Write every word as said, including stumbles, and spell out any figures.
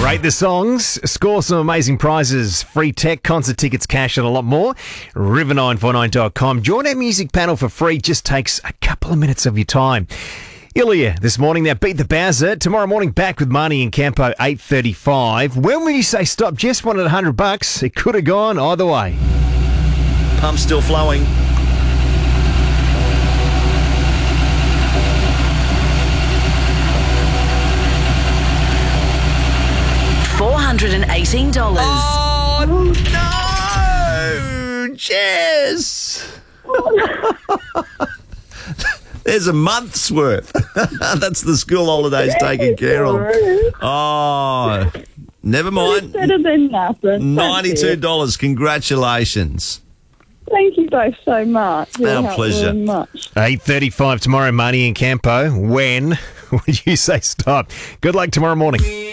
Rate the songs, score some amazing prizes, free tech, concert tickets, cash, and a lot more. river nine four nine dot com. Join our music panel for free. Just takes a couple of minutes of your time. Ilya this morning. Now beat the Bowser. Tomorrow morning back with Marnie and Campo, eight thirty-five. When will you say stop? Jess wanted one hundred bucks. It could have gone either way. Pump's still flowing. four hundred eighteen dollars. Oh, no! Jess! There's a month's worth. That's the school holidays taken care of. Oh, never mind. Better than nothing. ninety-two dollars. Congratulations. Thank you both so much. Our pleasure. Very much. eight thirty-five tomorrow, Marnie and Campo. When will you say stop? Good luck tomorrow morning.